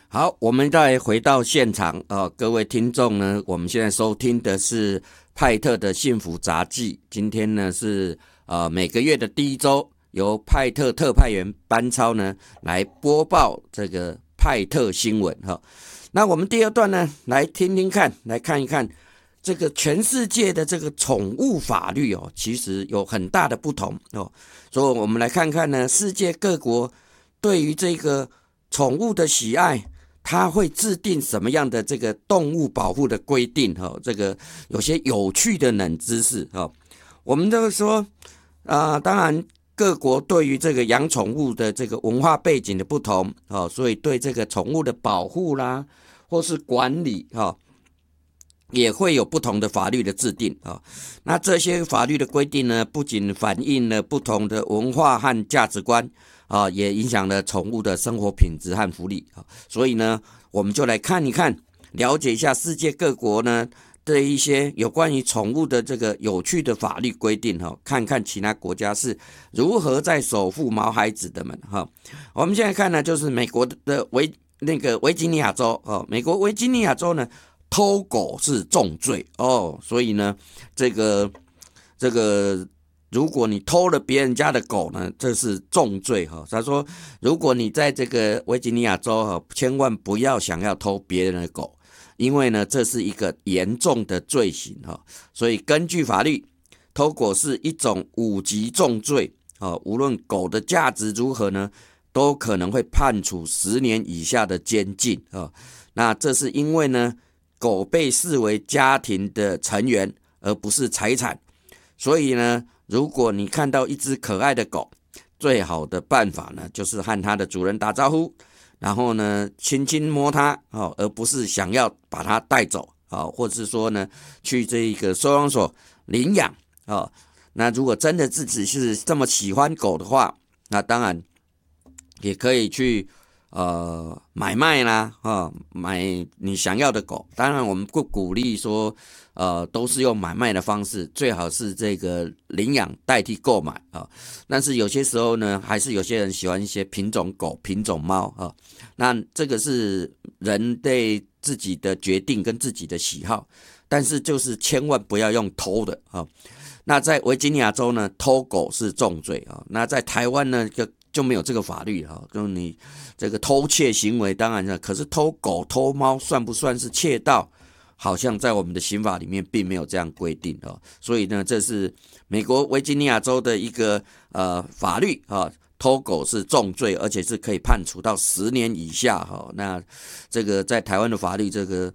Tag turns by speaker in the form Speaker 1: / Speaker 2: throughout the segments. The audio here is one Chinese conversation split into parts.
Speaker 1: 好，我们再回到现场各位听众呢，我们现在收听的是派特的幸福杂技。今天呢是每个月的第一周，由派特特派员班超呢来播报这个派特新闻哈。那我们第二段呢，来听听看，来看一看这个全世界的这个宠物法律其实有很大的不同所以我们来看看呢，世界各国对于这个宠物的喜爱，它会制定什么样的这个动物保护的规定这个有些有趣的冷知识我们就说当然各国对于这个养宠物的这个文化背景的不同所以对这个宠物的保护啦，或是管理也会有不同的法律的制定那这些法律的规定呢，不仅反映了不同的文化和价值观也影响了宠物的生活品质和福利所以呢，我们就来看一看，了解一下世界各国呢的一些有关于宠物的这个有趣的法律规定看看其他国家是如何在守护毛孩子的们我们现在看呢，就是美国的维吉尼亚州美国维吉尼亚州呢，偷狗是重罪所以呢，这个如果你偷了别人家的狗呢，这是重罪他说，如果你在这个维吉尼亚州千万不要想要偷别人的狗，因为呢，这是一个严重的罪行所以根据法律，偷狗是一种5级重罪无论狗的价值如何呢，都可能会判处10年以下的监禁那这是因为呢，狗被视为家庭的成员，而不是财产，所以呢，如果你看到一只可爱的狗，最好的办法呢，就是和它的主人打招呼，然后呢，轻轻摸它而不是想要把它带走或者是说呢，去这个收容所领养那如果真的自己是这么喜欢狗的话，那当然也可以去买卖啦买你想要的狗。当然我们不鼓励说都是用买卖的方式，最好是这个领养代替购买但是有些时候呢，还是有些人喜欢一些品种狗品种猫那这个是人对自己的决定跟自己的喜好，但是就是千万不要用偷的那在维吉尼亚州呢，偷狗是重罪那在台湾呢就没有这个法律就你这个偷窃行为，当然可是偷狗偷猫算不算是窃盗，好像在我们的刑法里面并没有这样规定所以呢，这是美国维吉尼亚州的一个法律偷狗是重罪，而且是可以判处到10年以下那这个在台湾的法律这个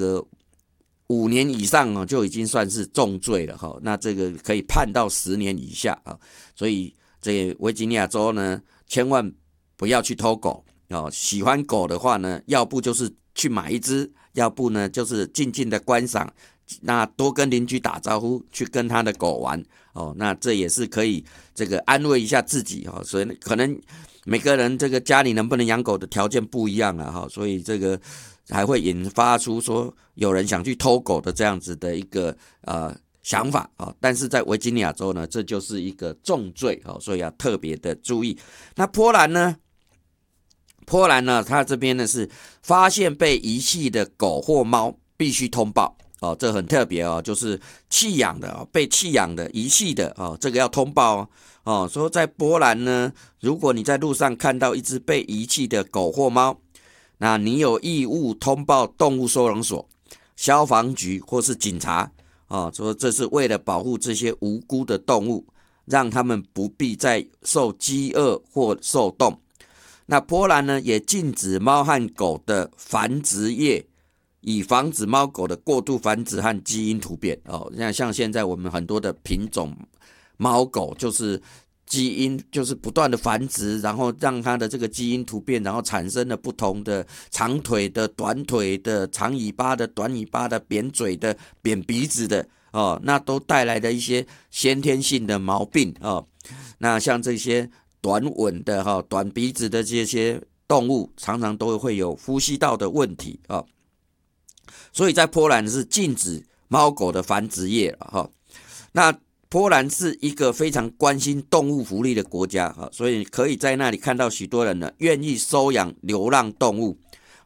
Speaker 1: 5年以上就已经算是重罪了那这个可以判到10年以下所以这维吉尼亚州呢，千万不要去偷狗喜欢狗的话呢，要不就是去买一只，要不呢就是静静的观赏，那多跟邻居打招呼，去跟他的狗玩那这也是可以这个安慰一下自己所以可能每个人这个家里能不能养狗的条件不一样所以这个还会引发出说有人想去偷狗的这样子的一个想法但是在维吉尼亚州呢，这就是一个重罪所以要特别的注意。那波兰呢，它这边呢是发现被遗弃的狗或猫必须通报这很特别就是弃养的被弃养的遗弃的这个要通报说在波兰呢，如果你在路上看到一只被遗弃的狗或猫，那你有义务通报动物收容所、消防局或是警察说这是为了保护这些无辜的动物，让他们不必再受饥饿或受冻。那波兰呢，也禁止猫和狗的繁殖业，以防止猫狗的过度繁殖和基因突变像现在我们很多的品种猫狗就是基因就是不断的繁殖，然后让它的这个基因突变，然后产生了不同的长腿的、短腿的、长尾巴的、短尾巴的、扁嘴的、扁鼻子的那都带来的一些先天性的毛病那像这些短吻的短鼻子的这些动物，常常都会有呼吸道的问题所以在波兰是禁止猫狗的繁殖业了那波兰是一个非常关心动物福利的国家所以可以在那里看到许多人呢愿意收养流浪动物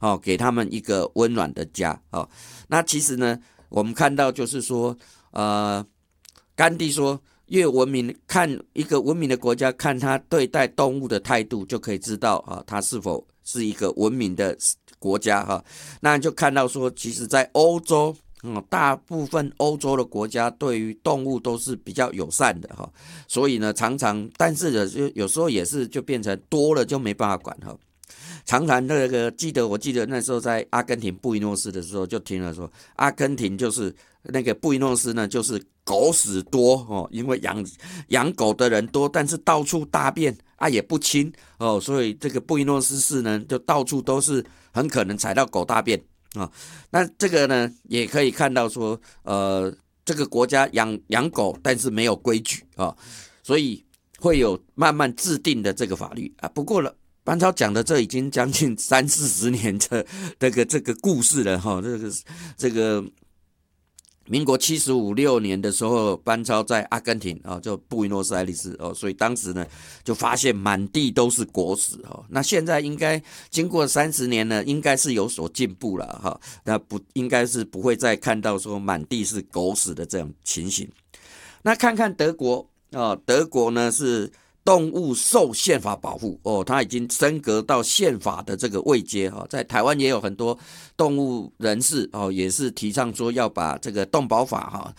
Speaker 1: 给他们一个温暖的家。那其实呢，我们看到就是说，甘地说，越文明，看一个文明的国家，看他对待动物的态度，就可以知道他是否是一个文明的国家。那就看到说，其实在欧洲，大部分欧洲的国家对于动物都是比较友善的。所以呢，常常，但是有时候也是就变成多了就没办法管。常常我记得那时候在阿根廷布宜诺斯的时候，就听了说，阿根廷就是那个布宜诺斯呢，就是狗屎多因为养狗的人多，但是到处大便也不清所以这个布宜诺斯市呢，就到处都是很可能踩到狗大便那这个呢，也可以看到说，这个国家养狗，但是没有规矩所以会有慢慢制定的这个法律不过了。班超讲的这已经将近30-40年的这个故事了这个民国75-76年的时候，班超在阿根廷就布宜诺斯艾利斯所以当时呢就发现满地都是狗屎那现在应该经过30年呢，应该是有所进步了那应该是不会再看到说满地是狗屎的这种情形。那看看德国德国呢是动物受宪法保护它已经升格到宪法的这个位阶在台湾也有很多动物人士也是提倡说要把这个动保法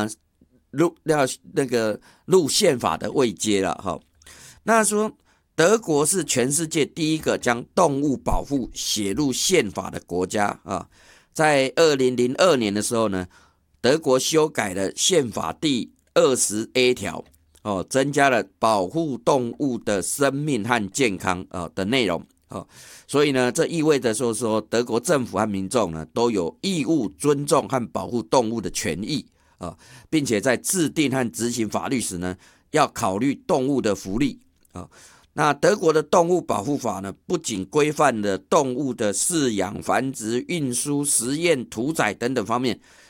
Speaker 1: 入宪法的位阶了那说德国是全世界第一个将动物保护写入宪法的国家在2002年的时候呢，德国修改了宪法第20A 条增加了保护动物的生命和健康的内容所以呢，这意味着说德国政府和民众呢都有义务尊重和保护动物的权益并且在制定和执行法律时呢，要考虑动物的福利那德国的动物保护法呢，不仅规范了动物的饲养、繁殖、运输、实验、屠宰等等方面，